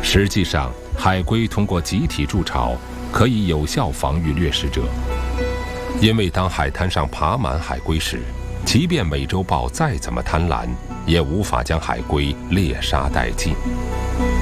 实际上，海龟通过集体筑巢，可以有效防御掠食者。因为当海滩上爬满海龟时，即便美洲豹再怎么贪婪，也无法将海龟猎杀殆尽。